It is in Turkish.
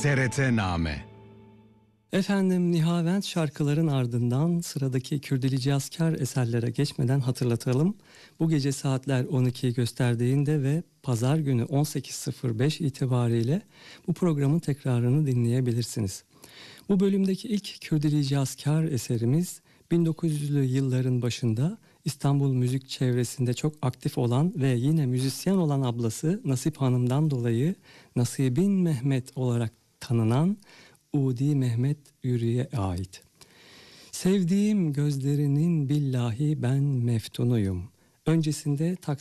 TRT-Name. Efendim, Nihavent şarkıların ardından sıradaki Kürdili-Cazkar eserlere geçmeden hatırlatalım. Bu gece saatler 12'yi gösterdiğinde ve pazar günü 18.05 itibariyle bu programın tekrarını dinleyebilirsiniz. Bu bölümdeki ilk Kürdili-Cazkar eserimiz 1900'lü yılların başında İstanbul müzik çevresinde çok aktif olan ve yine müzisyen olan ablası Nasip Hanım'dan dolayı Nasibin Mehmet olarak tanınan Udi Mehmet Yürü'ye ait. Sevdiğim gözlerinin billahi ben meftunuyum. Öncesinde